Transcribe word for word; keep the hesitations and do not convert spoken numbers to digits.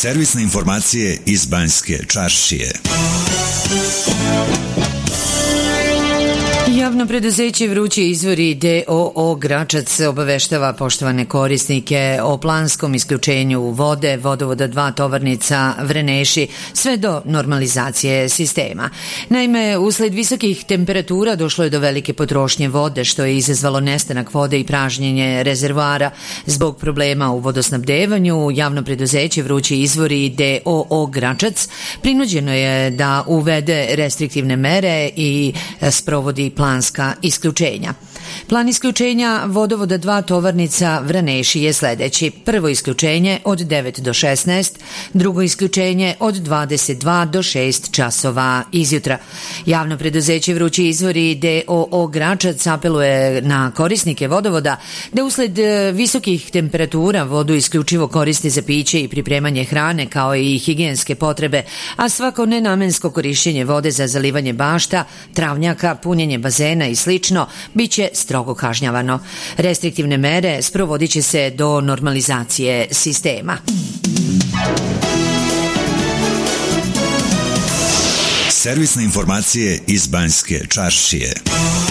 Servisne informacije iz Banjske Čaršije. Javno preduzeće Vrući izvori D O O Gračac obaveštava poštovane korisnike o planskom isključenju vode vodovoda dva Tovarnica Vreneši sve do normalizacije sistema. Naime, usled visokih temperatura došlo je do velike potrošnje vode, što je izazvalo nestanak vode i pražnjenje rezervoara. Zbog problema u vodosnabdevanju, javno preduzeće Vrući izvori D O O Gračac prinuđeno je da uvede restriktivne mere i sprovodi planska isključenja. Plan isključenja vodovoda dva Tovarnica Vreneši je sledeći. Prvo isključenje od devet do šesnaest, drugo isključenje od dvadeset dva do šest časova izjutra. Javno preduzeće Vrući izvori D O O Gračac apeluje na korisnike vodovoda da usled visokih temperatura vodu isključivo koristi za piće i pripremanje hrane kao i higijenske potrebe, a svako nenamensko korišćenje vode za zalivanje bašta, travnjaka, punjenje bazena i slično biće strogo kažnjavano. Restriktivne mere sprovodit će se do normalizacije sistema. Servisne informacije iz Banjske Čaršije.